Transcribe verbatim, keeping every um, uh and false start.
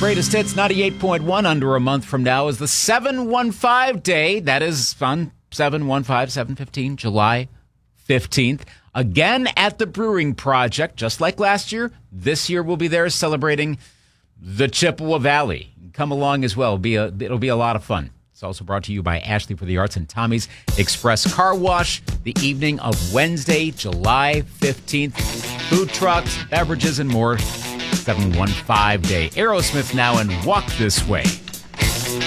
Greatest Hits ninety-eight point one. Under a month from now is the seven one five day. That is on seven one five, seven fifteen, July fifteenth. Again at the Brewing Project, just like last year. This year we'll be there celebrating the Chippewa Valley. Come along as well. It'll be a, it'll be a lot of fun. It's also brought to you by Ashley for the Arts and Tommy's Express Car Wash. The evening of Wednesday, July fifteenth. Food trucks, beverages, and more. seven one five day. Aerosmith now and Walk This Way.